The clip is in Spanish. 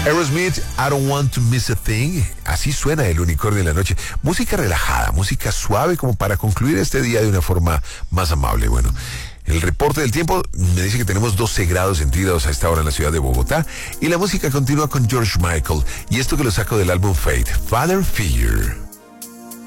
Aerosmith, I Don't Want to Miss a Thing. Así suena el Unicornio en la noche. Música relajada, música suave como para concluir este día de una forma más amable. Bueno, el reporte del tiempo me dice que tenemos 12 grados centígrados a esta hora en la ciudad de Bogotá. Y la música continúa con George Michael. Y esto que lo saco del álbum Fate, Father Figure.